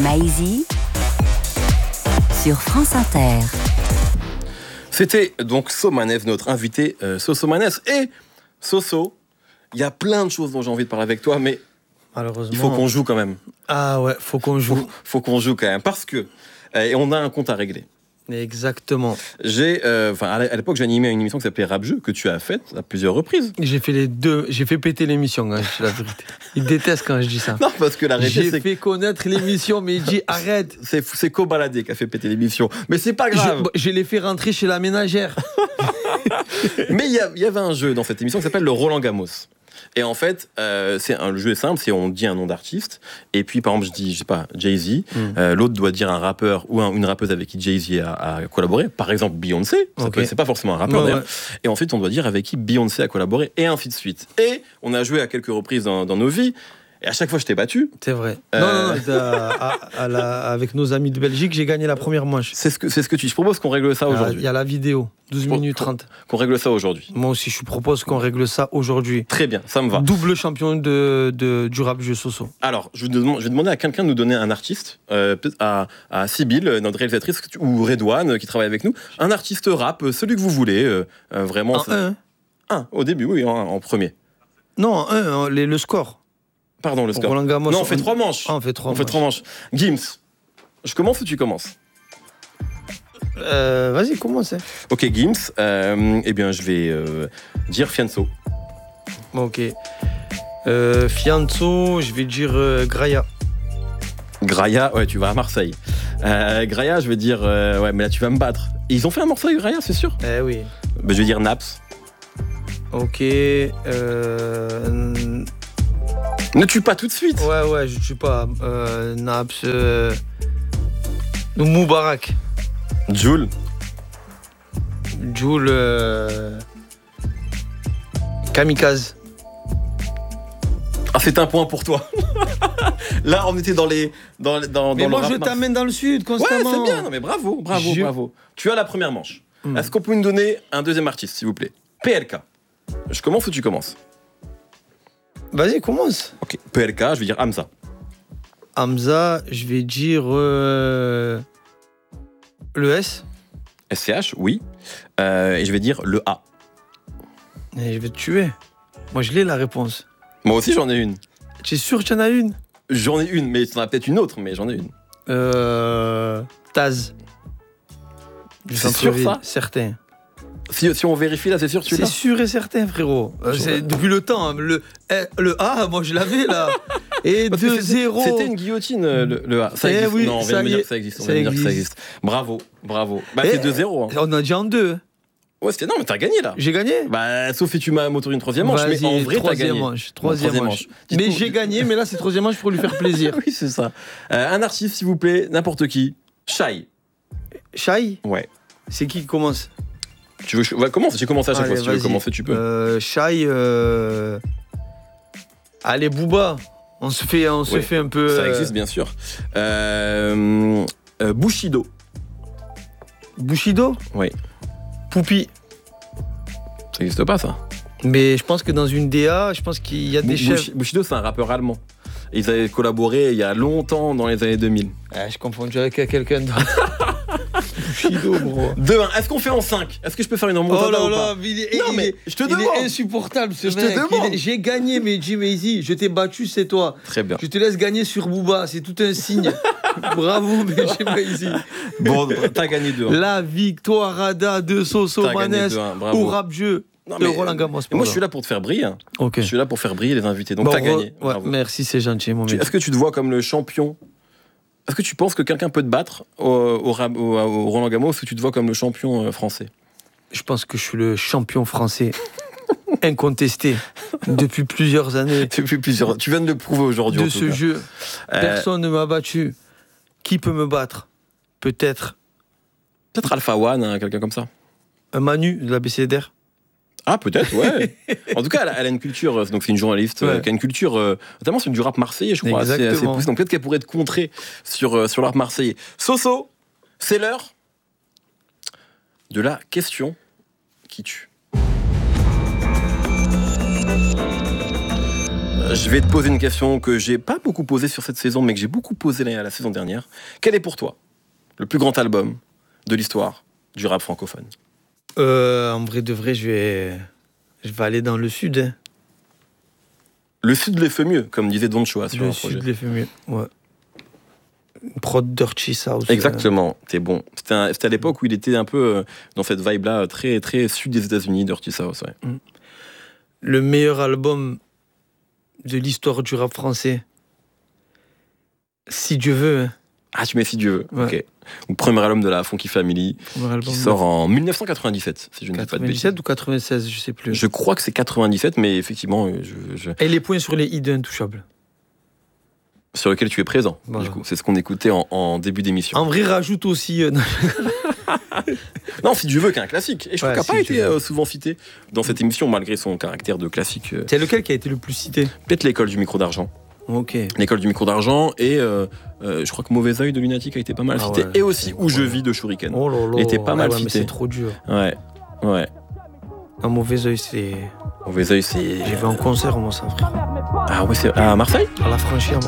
Maïzy sur France Inter. C'était donc Somanes, notre invité Soso Manes. Et Soso, il y a plein de choses dont j'ai envie de parler avec toi, mais malheureusement, il faut qu'on joue quand même. Ah ouais, faut qu'on joue. Faut qu'on joue quand même, parce que et on a un compte à régler. Exactement. À l'époque, j'animais une émission qui s'appelait Rap Jeu, que tu as faite à plusieurs reprises. J'ai fait les deux. J'ai fait péter l'émission, hein, c'est la vérité. Il déteste quand je dis ça. Non, parce que la réalité, j'ai fait connaître l'émission, mais il dit arrête. C'est Kobalade qui a fait péter l'émission. Mais c'est pas grave. Je l'ai fait rentrer chez la ménagère. Mais il y avait un jeu dans cette émission qui s'appelle le Roland Gamos. Et en fait, le jeu est simple, c'est on dit un nom d'artiste, et puis par exemple je dis, je sais pas, Jay-Z, l'autre doit dire un rappeur ou une rappeuse avec qui Jay-Z a collaboré, par exemple Beyoncé, c'est pas forcément un rappeur d'ailleurs, et ensuite on doit dire avec qui Beyoncé a collaboré, et ainsi de suite. Et on a joué à quelques reprises dans nos vies, et à chaque fois je t'ai battu. C'est vrai. Non, avec nos amis de Belgique, j'ai gagné la première manche. C'est ce que je propose qu'on règle ça aujourd'hui. Il y a la vidéo, 12 minutes 30. Qu'on règle ça aujourd'hui. Moi aussi, je propose qu'on règle ça aujourd'hui. Très bien, ça me va. Double champion du rap jeu Soso. Alors, je vais demander à quelqu'un de nous donner un artiste, peut-être à Sybille, notre réalisatrice, ou Redouane, qui travaille avec nous, un artiste rap, celui que vous voulez, vraiment. Un, au début, oui, en premier. Non, le score. Pardon, le score. Roland Gamos, non, on fait 3 manches. On fait 3 manches. Gims, je commence ou tu commences ? Vas-y, commence. Ok, Gims, eh bien, je vais dire Fianso. Ok. Fianso, je vais dire Graia. Graia, ouais, tu vas à Marseille. Graia, je vais dire... ouais, mais là, tu vas me battre. Ils ont fait un morceau avec Graia, c'est sûr ? Oui. Bah, je vais dire Naps. Ok. Ne tue pas tout de suite. Ouais, je tue pas. Naps. Moubarak. Jul. Kamikaze. Ah, c'est un point pour toi. Là, on était dans les... mais moi, je t'amène dans le sud constamment. Ouais, c'est bien. Non, mais bravo. Tu as la première manche. Est-ce qu'on peut nous donner un deuxième artiste, s'il vous plaît ? PLK. Je commence ou tu commences ? Vas-y, commence. Ok, PLK, je vais dire Hamza. Hamza, je vais dire... le S. SCH, oui. Et je vais dire le A. Et je vais te tuer. Moi, je l'ai la réponse. Moi aussi, j'en ai une. Tu es sûr que tu en as une ? J'en ai une, mais tu en as peut-être une autre, mais j'en ai une. Taz. C'est sûr, ça ? Certain. Si on vérifie là, c'est sûr que tu l'as ? C'est sûr et certain, frérot. C'est depuis le temps. Hein. Le A, moi, je l'avais là. Et 2-0. C'était une guillotine, le A. Ça existe. Oui, non, on vient de me dire que ça existe. On vient de me dire que ça existe. Bravo. Bah, c'est 2-0. Hein. On a dit en 2. Ouais, non, mais t'as gagné là. J'ai gagné ? Bah, sauf si tu m'as motorisé une troisième manche. Mais en vrai, t'as gagné. Troisième manche. Mais j'ai gagné, mais là, c'est troisième manche pour lui faire plaisir. Oui, c'est ça. Un artiste, s'il vous plaît, n'importe qui. Shai. Shai ? Ouais. C'est qui commence ? Tu veux commencer ? J'ai commencé à chaque fois. Si tu veux commencer, tu peux. Shai. Allez, Booba. On se fait un peu. Ça existe, bien sûr. Bushido. Bushido ? Oui. Poupi. Ça n'existe pas, ça. Mais je pense que dans une DA, je pense qu'il y a des chefs. Bushido, c'est un rappeur allemand. Ils avaient collaboré il y a longtemps, dans les années 2000. Je confonds déjà avec quelqu'un d'autre. Bushido, bro. 2-1. Est-ce qu'on fait en 5 ? Est-ce que je peux faire une remontada ou pas ? Mais je te demande. Il est insupportable, ce mec. J'ai gagné, mais Maïzy, je t'ai battu, c'est toi. Très bien. Je te laisse gagner sur Booba, c'est tout un signe. Bravo, Maïzy. Bon, t'as gagné 2-1. La victoire Rada de Soso Manes au rap jeu. Roland Gamos. Moi, je suis là pour te faire briller. Okay. Je suis là pour faire briller les invités. Donc, t'as gagné. Ouais, merci, c'est gentil, mon mec. Est-ce que tu te vois comme le champion ? Est-ce que tu penses que quelqu'un peut te battre au Roland Gamos, ou est-ce que tu te vois comme le champion français ? Je pense que je suis le champion français incontesté depuis plusieurs années. Tu viens de le prouver aujourd'hui. De ce jeu. Personne ne m'a battu. Qui peut me battre ? Peut-être Alpha One, hein, quelqu'un comme ça. Un Manu de la BCDR. Ah, peut-être, ouais. En tout cas, elle a une culture, donc c'est une journaliste qui a une culture, notamment sur du rap marseillais, je crois, assez poussée. Donc peut-être qu'elle pourrait te contrer sur le rap marseillais. Soso, c'est l'heure de la question qui tue. Je vais te poser une question que j'ai pas beaucoup posée sur cette saison, mais que j'ai beaucoup posée la saison dernière. Quel est pour toi le plus grand album de l'histoire du rap francophone? En vrai de vrai, je vais aller dans le sud. Hein. Le sud les fait mieux, comme disait Don Choa sur Le un projet. sud les fait mieux, ouais. Prod Dirty South. Exactement, t'es bon. C'était à l'époque où il était un peu dans cette vibe-là, très, très sud des États-Unis, Dirty South. Ouais. Le meilleur album de l'histoire du rap français. Si Dieu veut. Hein. Ah, tu mets Si Dieu veut. Ouais. Ok. Le premier album de la Funky Family, Premier album qui sort en 1997, si je ne dis pas de bêtises. 97 ou 96, je sais plus. Je crois que c'est 97, mais effectivement, Et les points sur les hits d'Intouchable. sur lequel tu es présent. Voilà. Du coup, c'est ce qu'on écoutait en début d'émission. En vrai, rajoute aussi. Non, Si Dieu veut, qui est un classique. Et je trouve Ouais, qu'il n'a pas Si été Dieu veut. souvent cité dans cette émission, malgré son caractère de classique. C'est lequel qui a été le plus cité? Peut-être l'école du micro d'argent. Ok. L'école du micro d'argent et je crois que Mauvais Oeil de Lunatic a été pas mal Ah cité. ouais. Et aussi Où je vis de Shuriken. Oh là là. Il était pas mal ouais, mais cité. c'est trop dur. Ouais. Un mauvais œil, c'est. Mauvais Oeil, c'est. J'ai vu en concert, moi, ça, frère. Ah ouais, c'est à Marseille? À la franchir,